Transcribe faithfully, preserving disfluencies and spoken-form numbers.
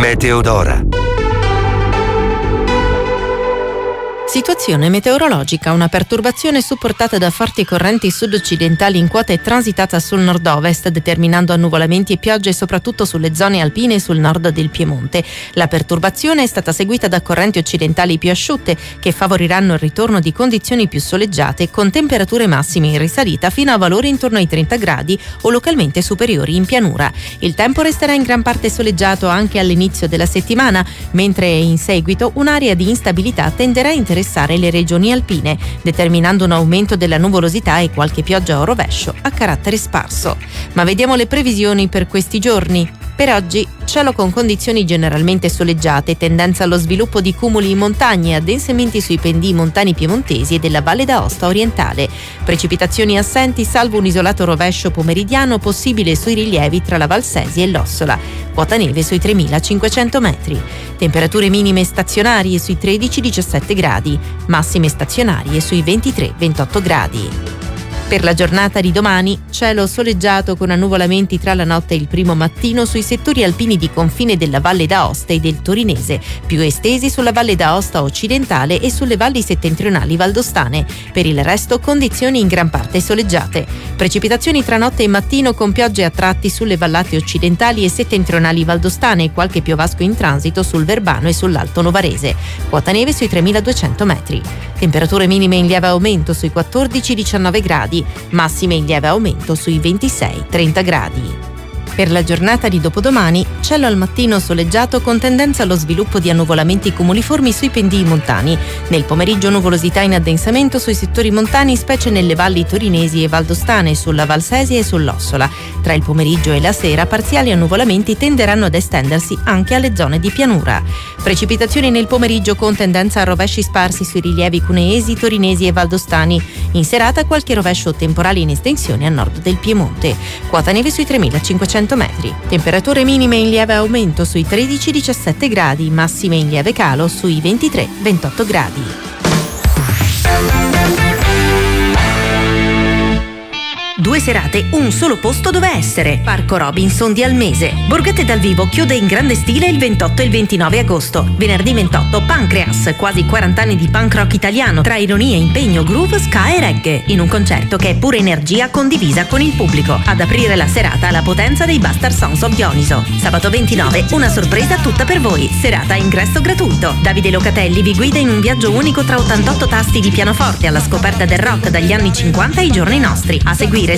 Meteodora. Situazione meteorologica. Una perturbazione supportata da forti correnti sud-occidentali in quota e transitata sul nord-ovest, determinando annuvolamenti e piogge soprattutto sulle zone alpine e sul nord del Piemonte. La perturbazione è stata seguita da correnti occidentali più asciutte che favoriranno il ritorno di condizioni più soleggiate con temperature massime in risalita fino a valori intorno ai trenta gradi o localmente superiori in pianura. Il tempo resterà in gran parte soleggiato anche all'inizio della settimana, mentre in seguito un'area di instabilità tenderà a interessare le regioni alpine, determinando un aumento della nuvolosità e qualche pioggia o rovescio a carattere sparso. Ma vediamo le previsioni per questi giorni. Per oggi cielo con condizioni generalmente soleggiate, tendenza allo sviluppo di cumuli in montagna e addensamenti sui pendii montani piemontesi e della Valle d'Aosta orientale. Precipitazioni assenti salvo un isolato rovescio pomeridiano possibile sui rilievi tra la Valsesia e l'Ossola. Quota neve sui tremilacinquecento metri. Temperature minime stazionarie sui tredici diciassette gradi, massime stazionarie sui ventitré ventotto gradi. Per la giornata di domani, cielo soleggiato con annuvolamenti tra la notte e il primo mattino sui settori alpini di confine della Valle d'Aosta e del Torinese, più estesi sulla Valle d'Aosta occidentale e sulle valli settentrionali valdostane. Per il resto condizioni in gran parte soleggiate. Precipitazioni tra notte e mattino con piogge a tratti sulle vallate occidentali e settentrionali valdostane e qualche piovasco in transito sul Verbano e sull'Alto Novarese. Quota neve sui tremiladuecento metri. Temperature minime in lieve aumento sui quattordici diciannove gradi. Massime in lieve aumento sui ventisei trenta gradi. Per la giornata di dopodomani, cielo al mattino soleggiato con tendenza allo sviluppo di annuvolamenti cumuliformi sui pendii montani. Nel pomeriggio nuvolosità in addensamento sui settori montani, specie nelle valli torinesi e valdostane, sulla Valsesia e sull'Ossola. Tra il pomeriggio e la sera parziali annuvolamenti tenderanno ad estendersi anche alle zone di pianura. Precipitazioni nel pomeriggio con tendenza a rovesci sparsi sui rilievi cuneesi, torinesi e valdostani. In serata qualche rovescio temporale in estensione a nord del Piemonte. Quota neve sui tremilacinquecento metri. Temperature minime in lieve aumento sui tredici diciassette gradi, massime in lieve calo sui ventitré ventotto gradi. Due serate, un solo posto dove essere. Parco Robinson di Almese. Borgate dal vivo chiude in grande stile il ventotto e il ventinove agosto. Venerdì ventotto, Pancreas, quasi quaranta anni di punk rock italiano, tra ironia, impegno, groove, ska e reggae, in un concerto che è pura energia condivisa con il pubblico. Ad aprire la serata la potenza dei Bastard Sons of Dioniso. Sabato ventinove, una sorpresa tutta per voi. Serata a ingresso gratuito. Davide Locatelli vi guida in un viaggio unico tra ottantotto tasti di pianoforte alla scoperta del rock dagli anni cinquanta ai giorni nostri. A seguire